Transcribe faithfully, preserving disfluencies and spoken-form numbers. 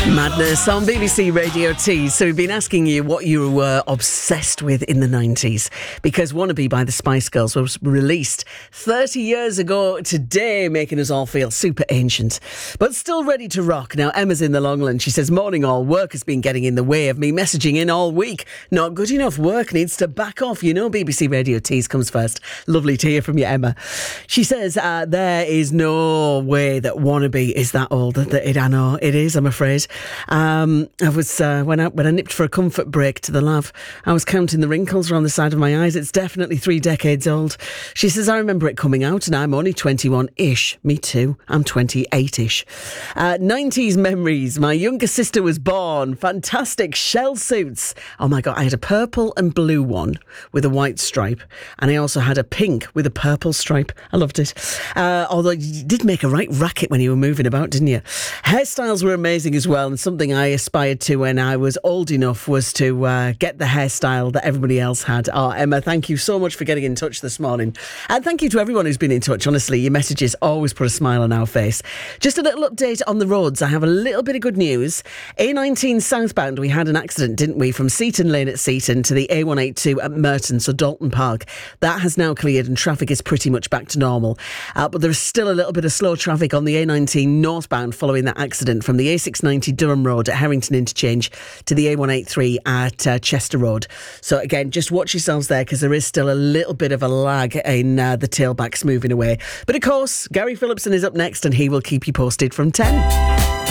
Madness on B B C Radio T. So we've been asking you what you were obsessed with in the nineties, because Wannabe by the Spice Girls was released thirty years ago today, making us all feel super ancient, but still ready to rock. Now, Emma's in the Longland. She says, morning all, work has been getting in the way of me messaging in all week. Not good enough, work needs to back off. You know, B B C Radio T's comes first. Lovely to hear from you, Emma. She says, uh, there is no way that Wannabe is that old. That it, I know, it is, I'm afraid. Um, I was uh, when I when I nipped for a comfort break to the lav, I was counting the wrinkles around the side of my eyes. It's definitely three decades old. She says, I remember it coming out and I'm only twenty-one-ish. Me too. I'm twenty-eight-ish. Uh, nineties memories. My younger sister was born. Fantastic shell suits. Oh my God, I had a purple and blue one with a white stripe, and I also had a pink with a purple stripe. I loved it. Uh, although you did make a right racket when you were moving about, didn't you? Hairstyles were amazing as well, and something I aspired to when I was old enough was to uh, get the hairstyle that everybody else had. Oh, Emma, thank you so much for getting in touch this morning. And thank you to everyone who's been in touch. Honestly, your messages always put a smile on our face. Just a little update on the roads. I have a little bit of good news. A nineteen southbound, we had an accident, didn't we? From Seaton Lane at Seaton to the A one eighty-two at Merton, so Dalton Park. That has now cleared and traffic is pretty much back to normal. Uh, but there's still a little bit of slow traffic on the A nineteen northbound following that accident from the A six ninety Durham Road at Harrington Interchange to the A one eighty-three at uh, Chester Road. So again, just watch yourselves there, because there is still a little bit of a lag in uh, the tailbacks moving away. But of course, Gary Phillipson is up next and he will keep you posted from ten.